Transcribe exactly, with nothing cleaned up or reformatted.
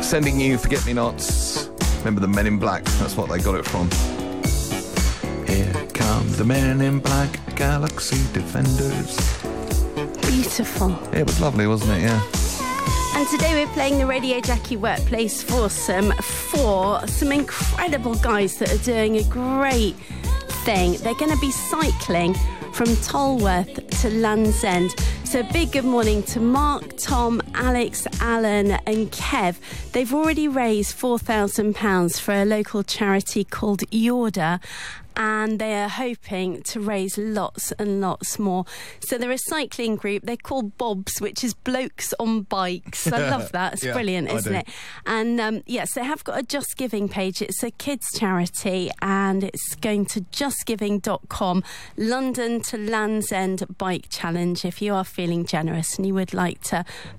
Sending you Forget-Me-Nots. Remember the Men in Black? That's what they got it from. Here come the Men in Black, Galaxy Defenders. Beautiful. It was lovely, wasn't it? Yeah. And today we're playing the Radio Jackie Workplace Foursome for some incredible guys that are doing a great thing. They're going to be cycling from Tolworth to Land's End. So a big good morning to Mark, Tom, Alex, Alan and Kev. They've already raised four thousand pounds for a local charity called Yorda, and they are hoping to raise lots and lots more. So they're a cycling group. They're called Bobs, which is Blokes on Bikes. I love that. It's Yeah, brilliant, I isn't do. it? And um, yes, they have got a Just Giving page. It's a kids charity, and it's going to just giving dot com. London to Land's End Bike Challenge. If you are feeling generous and you would like to